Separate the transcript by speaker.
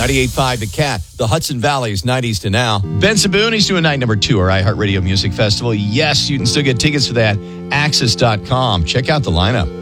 Speaker 1: 98.5 The Cat, the Hudson Valley's 90s to now. Ben Saboon, he's doing night number 2, our iHeartRadio Music Festival. Yes, you can still get tickets for that. Axis.com. Check out the lineup.